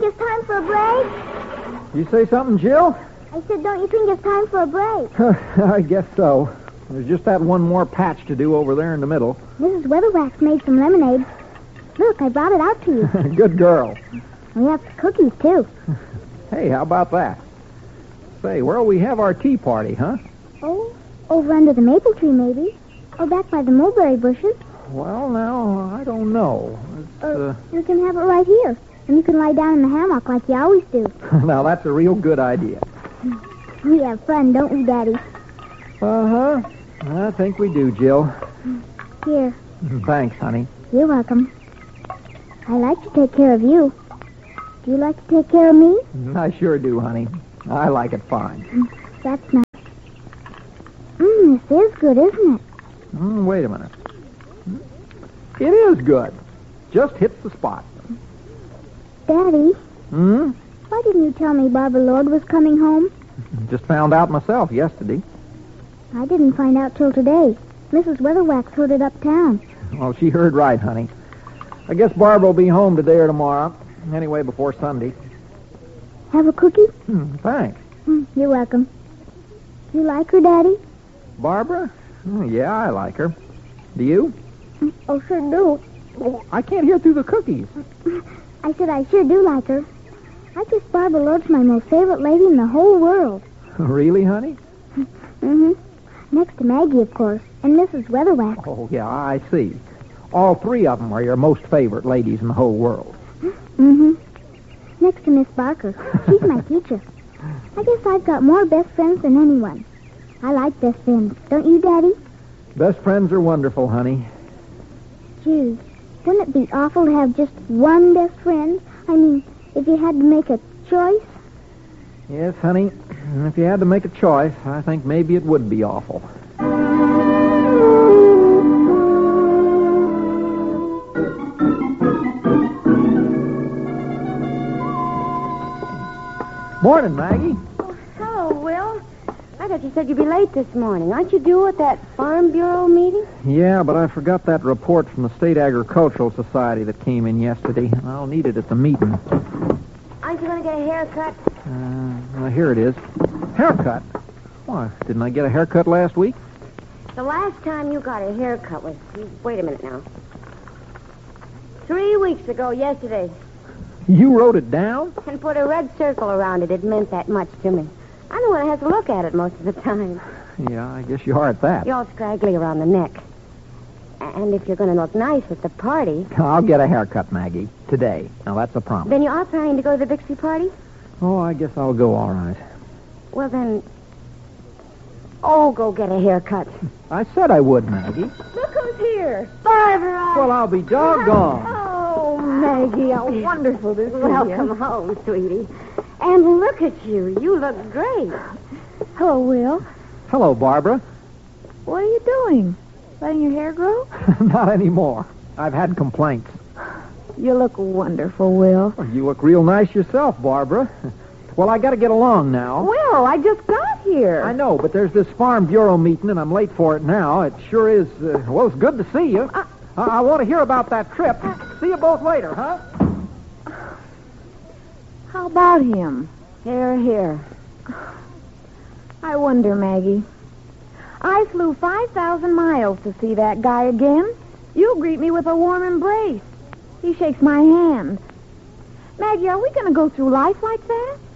think it's time for a break? You say something, Jill? I said, don't you think it's time for a break? I guess so. There's just that one more patch to do over there in the middle. Mrs. Weatherwax made some lemonade. Look, I brought it out to you. Good girl. We have cookies, too. Hey, how about that? Say, where'll we have our tea party, huh? Oh, over under the maple tree, maybe. Or back by the mulberry bushes. Well, now, I don't know. You can have it right here. And you can lie down in the hammock like you always do. Now, that's a real good idea. We have fun, don't we, Daddy? Uh-huh. I think we do, Jill. Here. Thanks, honey. You're welcome. I like to take care of you. Do you like to take care of me? I sure do, honey. I like it fine. That's nice. This is good, isn't it? Wait a minute. It is good. Just hits the spot. Daddy, Hmm? why didn't you tell me Barbara Lord was coming home? Just found out myself yesterday. I didn't find out till today. Mrs. Weatherwax heard it uptown. Well, she heard right, honey. I guess Barbara will be home today or tomorrow. Anyway, before Sunday. Have a cookie? Thanks. You're welcome. Do you like her, Daddy? Barbara? Yeah, I like her. Do you? Oh, sure do. Oh, I can't hear through the cookies. I said I sure do like her. I guess Barbara Lord's my most favorite lady in the whole world. Really, honey? Mm-hmm. Next to Maggie, of course, and Mrs. Weatherwax. Oh, yeah, I see. All three of them are your most favorite ladies in the whole world. Mm-hmm. Next to Miss Barker. She's my teacher. I guess I've got more best friends than anyone. I like best friends. Don't you, Daddy? Best friends are wonderful, honey. Gee, wouldn't it be awful to have just one best friend? I mean, if you had to make a choice? Yes, honey. And if you had to make a choice, I think maybe it would be awful. Morning, Maggie. Hello, Will. I thought you said you'd be late this morning. Aren't you due at that Farm Bureau meeting? Yeah, but I forgot that report from the State Agricultural Society that came in yesterday. I'll need it at the meeting. Aren't you going to get a haircut? Well, here it is. Haircut? Why, didn't I get a haircut last week? The last time you got a haircut was... Wait a minute now. 3 weeks ago yesterday. You wrote it down? And put a red circle around it. It meant that much to me. I'm the one who has to look at it most of the time. Yeah, I guess you are at that. You're all scraggly around the neck. And if you're going to look nice at the party... I'll get a haircut, Maggie, today. Now, that's a promise. Then you are planning to go to the Bixby party? Oh, I guess I'll go all right. Well, then... Oh, go get a haircut. I said I would, Maggie. Look who's here. Barbara! Well, I'll be doggone. Oh, Maggie, how wonderful this is. Welcome home, sweetie. And look at you. You look great. Hello, Will. Hello, Barbara. What are you doing? Letting your hair grow? Not anymore. I've had complaints. You look wonderful, Will. Well, you look real nice yourself, Barbara. Well, I got to get along now. Will, I just got here. I know, but there's this Farm Bureau meeting, and I'm late for it now. It sure is, well, it's good to see you. I want to hear about that trip. See you both later, huh? How about him? Here. I wonder, Maggie. I flew 5,000 miles to see that guy again. You greet me with a warm embrace. He shakes my hand. Maggie, are we going to go through life like that?